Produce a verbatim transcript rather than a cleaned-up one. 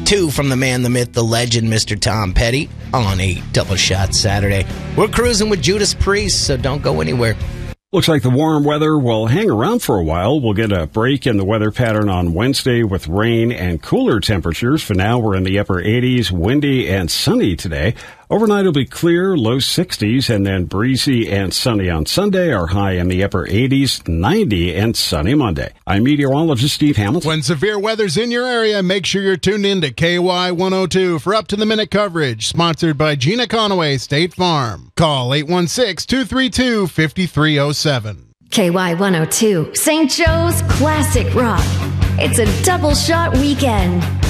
Two from the man, the myth, the legend, Mister Tom Petty, on a Double Shot Saturday. We're cruising with Judas Priest, so don't go anywhere. Looks like the warm weather will hang around for a while. We'll get a break in the weather pattern on Wednesday with rain and cooler temperatures. For now, we're in the upper eighties, windy and sunny today. Overnight will be clear, low sixties, and then breezy and sunny on Sunday. Our high in the upper eighties, ninety, and sunny Monday. I'm meteorologist Steve Hamilton. When severe weather's in your area, make sure you're tuned in to K Y one oh two for up-to-the-minute coverage. Sponsored by Gina Conaway State Farm. Call eight one six, two three two, five three zero seven. K Y one oh two, Saint Joe's Classic Rock. It's a double shot weekend.